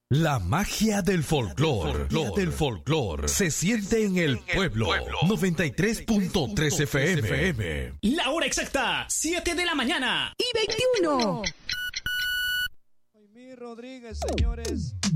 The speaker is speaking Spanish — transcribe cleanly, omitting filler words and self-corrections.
La magia del folclor se siente en el pueblo. 93.3 FM. La hora exacta, 7 de la mañana y 21. Noemí Rodríguez, señores.